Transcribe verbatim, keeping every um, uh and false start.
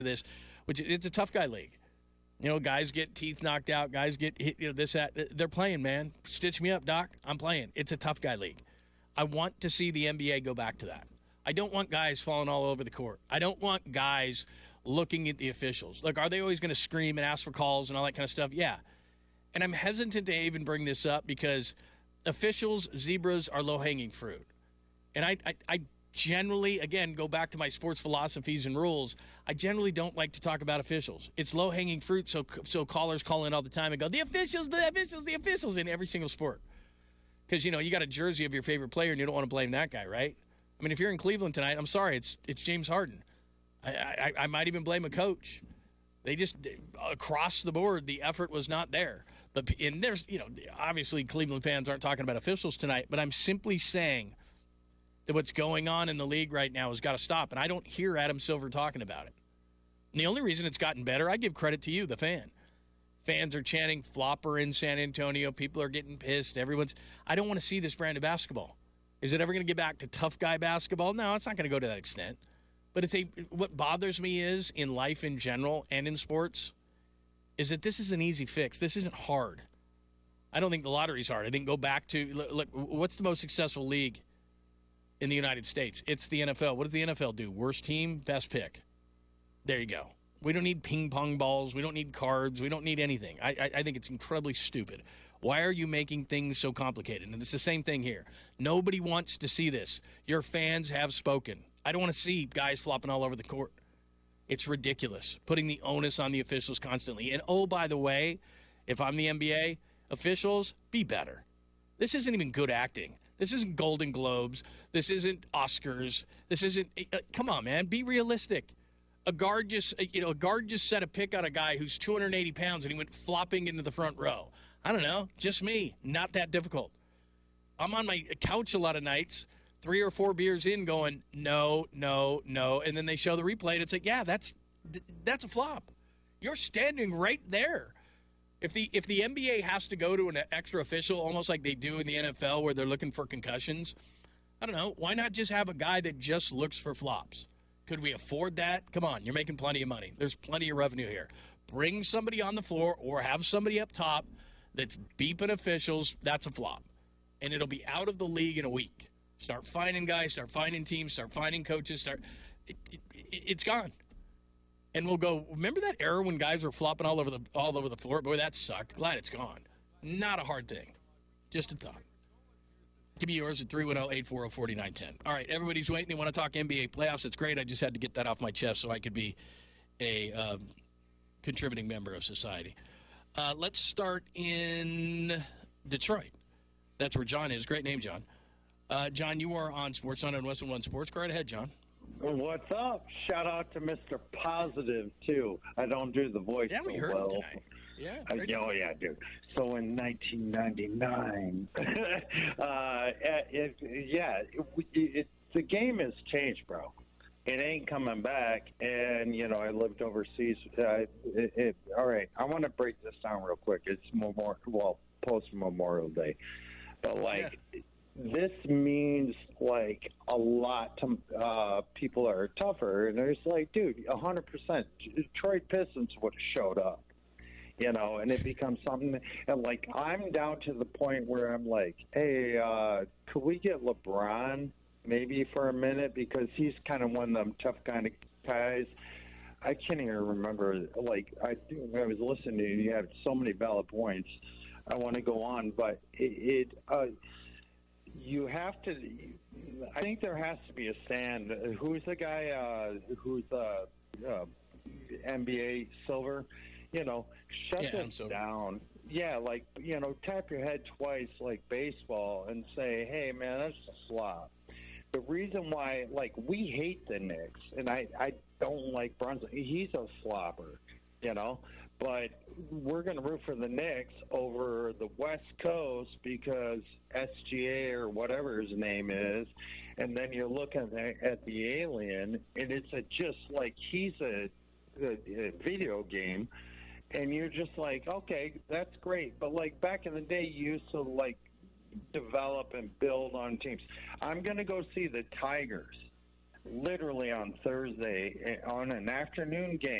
this, which it's a tough guy league. You know, guys get teeth knocked out, guys get hit, you know, this, that. They're playing, man. Stitch me up, Doc. I'm playing. It's a tough guy league. I want to see the N B A go back to that. I don't want guys falling all over the court. I don't want guys looking at the officials. Look, are they always going to scream and ask for calls and all that kind of stuff? Yeah. And I'm hesitant to even bring this up because officials, zebras are low-hanging fruit. And I, I, I generally, again, go back to my sports philosophies and rules. I generally don't like to talk about officials. It's low-hanging fruit, so so callers call in all the time and go, the officials, the officials, the officials in every single sport. Because, you know, you got a jersey of your favorite player and you don't want to blame that guy, right? I mean, if you're in Cleveland tonight, I'm sorry, it's it's James Harden. I, I, I might even blame a coach. They just, across the board, the effort was not there. But and there's, you know, obviously Cleveland fans aren't talking about officials tonight, but I'm simply saying that what's going on in the league right now has got to stop. And I don't hear Adam Silver talking about it. And the only reason it's gotten better, I give credit to you, the fan. Fans are chanting flopper in San Antonio. People are getting pissed. Everyone's, I don't want to see this brand of basketball. Is it ever going to get back to tough guy basketball? No, it's not going to go to that extent. But it's a what bothers me is in life in general and in sports is that this is an easy fix. This isn't hard. I don't think the lottery's hard. I think go back to look, look what's the most successful league in the United States? It's the N F L. What does the N F L do? Worst team, best pick. There you go. We don't need ping pong balls. We don't need cards. We don't need anything. I, I, I think it's incredibly stupid. Why are you making things so complicated? And it's the same thing here. Nobody wants to see this. Your fans have spoken. I don't want to see guys flopping all over the court. It's ridiculous, putting the onus on the officials constantly. And, oh, by the way, if I'm the N B A, officials, be better. This isn't even good acting. This isn't Golden Globes. This isn't Oscars. This isn't uh, – come on, man. Be realistic. A guard just – you know, a guard just set a pick on a guy who's two hundred eighty pounds and he went flopping into the front row. I don't know. Just me. Not that difficult. I'm on my couch a lot of nights – three or four beers in going, no, no, no. And then they show the replay, and it's like, yeah, that's that's a flop. You're standing right there. If the if the N B A has to go to an extra official, almost like they do in the N F L where they're looking for concussions, I don't know. Why not just have a guy that just looks for flops? Could we afford that? Come on, you're making plenty of money. There's plenty of revenue here. Bring somebody on the floor or have somebody up top that's beeping officials. That's a flop. And it'll be out of the league in a week. Start finding guys, start finding teams, start finding coaches. Start. It, it, it's gone, and we'll go. Remember that era when guys were flopping all over the all over the floor? Boy, that sucked. Glad it's gone. Not a hard thing. Just a thought. Give me yours at three one zero, eight four zero, four nine one zero. All right, everybody's waiting. They want to talk N B A playoffs. It's great. I just had to get that off my chest so I could be a um, contributing member of society. Uh, let's start in Detroit. That's where John is. Great name, John. Uh, John, you are on SportsCenter and Western One Sports. Go right ahead, John. What's up? Shout out to Mister Positive, too. I don't do the voice yeah, we so heard well. Him tonight. Yeah. Uh, oh, yeah, dude. So in nineteen ninety-nine, uh, it, yeah, it, it, the game has changed, bro. It ain't coming back. And, you know, I lived overseas. Uh, it, it, all right, I want to break this down real quick. It's Memorial, well, post-Memorial Day. But, like... Yeah. This means, like, a lot to uh, people that are tougher. And there's like, dude, one hundred percent. Detroit Pistons would have showed up, you know, and it becomes something. And, like, I'm down to the point where I'm like, hey, uh, could we get LeBron maybe for a minute? Because he's kind of one of them tough kind of guys. I can't even remember. Like, I, I was listening to you. You have so many valid points. I want to go on, but it... it uh, You have to. I think there has to be a stand. Who's the guy? Uh, who's uh, uh, N B A Silver? You know, shut yeah, this down. Yeah, like you know, tap your head twice like baseball and say, "Hey, man, that's a flop." The reason why, like, we hate the Knicks, and I, I don't like Brunson. He's a flopper. You know, but we're going to root for the Knicks over the West Coast because S G A or whatever his name is, and then you're looking at the alien, and it's a, just like he's a, a, a video game, and you're just like, okay, that's great. But, like, back in the day, you used to, like, develop and build on teams. I'm going to go see the Tigers. literally on Thursday on an afternoon game.